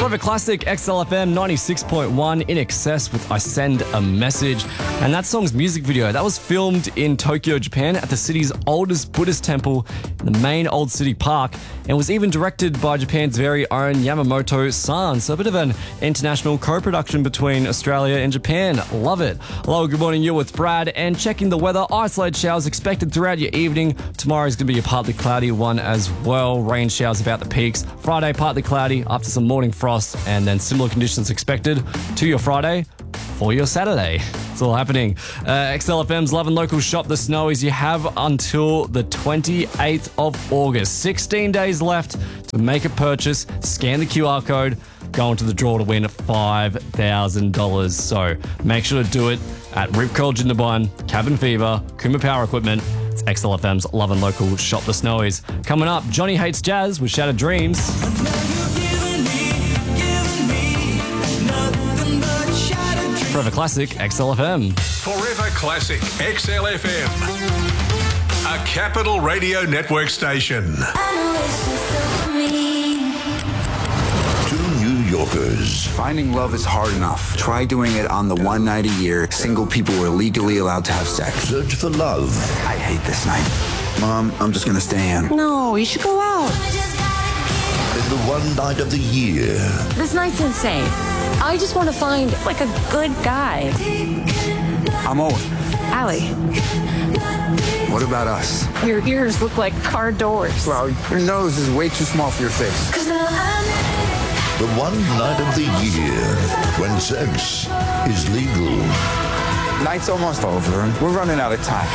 Forever Classic, XLFM 96.1 in excess with I Send a Message. And that song's music video, that was filmed in Tokyo, Japan at the city's oldest Buddhist temple in the main Old City Park, and was even directed by Japan's very own Yamamoto-san. So a bit of an international co-production between Australia and Japan. Love it. Hello, good morning, you're with Brad, and checking the weather. Isolated showers expected throughout your evening. Tomorrow's going to be a partly cloudy one as well. Rain showers about the peaks. Friday, partly cloudy after some morning frost, and then similar conditions expected to your Friday for your Saturday. It's all happening. XLFM's Love and Local Shop the Snowies. You have until the 28th of August. 16 days left to make a purchase. Scan the QR code. Go into the draw to win $5,000. So make sure to do it at Rip Curl Jindabyne, Cabin Fever, Kuma Power Equipment. It's XLFM's Love and Local Shop the Snowies. Coming up, Johnny Hates Jazz with Shattered Dreams. Forever Classic, XLFM. Forever Classic, XLFM. A Capital Radio Network station. Two New Yorkers. Finding love is hard enough. Try doing it on the one night a year single people are legally allowed to have sex. Search for love. I hate this night. Mom, I'm just gonna stay in. No, you should go out. In the one night of the year. This night's insane. I just want to find, like, a good guy. I'm Owen. Allie. What about us? Your ears look like car doors. Well, your nose is way too small for your face. The one night of the year when sex is legal. Night's almost over, and we're running out of time.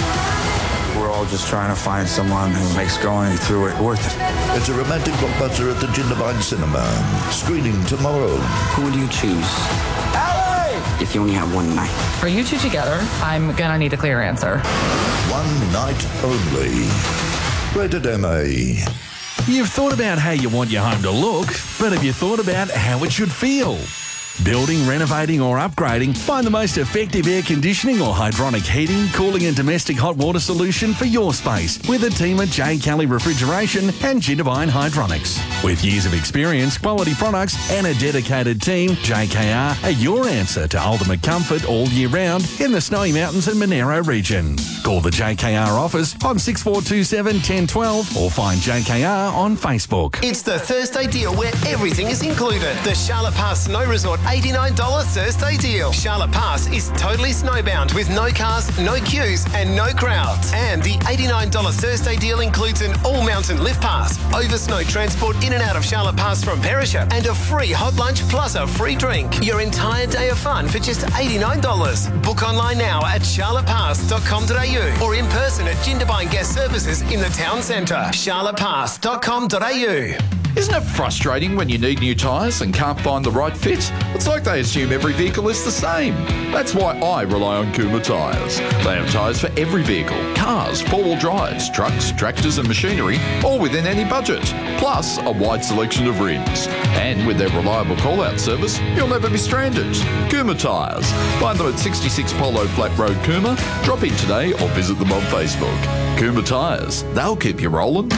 We're all just trying to find someone who makes going through it worth it. It's a romantic blockbuster at the Jindabyne Cinema. Screening tomorrow. Who would you choose? Allie! If you only have one night. Are you two together? I'm gonna need a clear answer. One night only. Rated MA. You've thought about how you want your home to look, but have you thought about how it should feel? Building, renovating or upgrading, find the most effective air conditioning or hydronic heating, cooling and domestic hot water solution for your space with a team at J. Kelly Refrigeration and Jindabyne Hydronics. With years of experience, quality products and a dedicated team, JKR are your answer to ultimate comfort all year round in the Snowy Mountains and Monero region. Call the JKR office on 6427 1012 or find JKR on Facebook. It's the Thursday deal where everything is included. The Charlotte Pass Snow Resort $89 Thursday deal. Charlotte Pass is totally snowbound with no cars, no queues and no crowds. And the $89 Thursday deal includes an all-mountain lift pass, over snow transport in and out of Charlotte Pass from Perisher, and a free hot lunch plus a free drink. Your entire day of fun for just $89. Book online now at charlottepass.com.au or in person at Jindabyne Guest Services in the town centre. charlottepass.com.au. Isn't it frustrating when you need new tyres and can't find the right fit? It's like they assume every vehicle is the same. That's why I rely on Kuma Tyres. They have tyres for every vehicle. Cars, four-wheel drives, trucks, tractors and machinery, all within any budget. Plus, a wide selection of rims. And with their reliable call-out service, you'll never be stranded. Kuma Tyres. Find them at 66 Polo Flat Road, Kuma. Drop in today or visit them on Facebook. Kuma Tyres. They'll keep you rolling.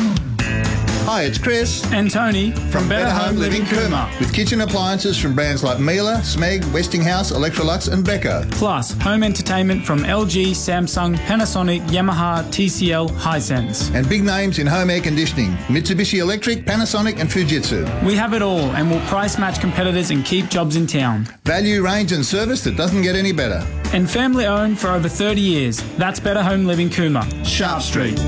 Hi, it's Chris and Tony from Better Home Living Kuma. With kitchen appliances from brands like Miele, Smeg, Westinghouse, Electrolux and Beko. Plus, home entertainment from LG, Samsung, Panasonic, Yamaha, TCL, Hisense. And big names in home air conditioning. Mitsubishi Electric, Panasonic and Fujitsu. We have it all and will price match competitors and keep jobs in town. Value, range and service that doesn't get any better. And family owned for over 30 years. That's Better Home Living Kuma. Sharp Street.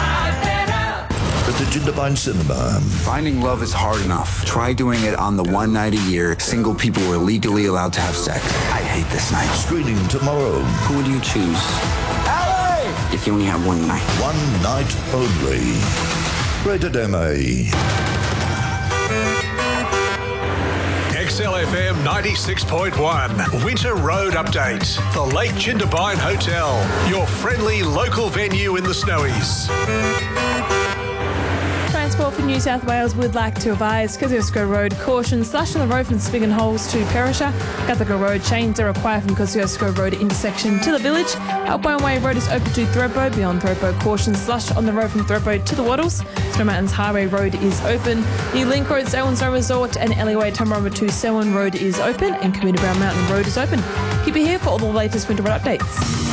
At the Jindabyne Cinema. Finding love is hard enough. Try doing it on the one night a year single people are legally allowed to have sex. I hate this night. Screening tomorrow. Who would you choose? Allie! If you only have one night. One night only. Rated MA. XLFM 96.1 Winter Road Update. The Lake Jindabyne Hotel, your friendly local venue in the Snowies. Transport for New South Wales would like to advise Kosciuszko Road caution slush on the road from Spigon Holes to Perisher. Guthaga Road changes are required from Kosciuszko Road intersection to the village. Alpine Way Road is open to Thredbo. Beyond Thredbo, caution slush on the road from Thredbo to the Wattles. Snow Mountains Highway Road is open. New Link Road, Selwyn Snow Resort and Alleyway Tamarama to Selwyn Road is open and Commuter Brown Mountain Road is open. Keep it here for all the latest winter road updates.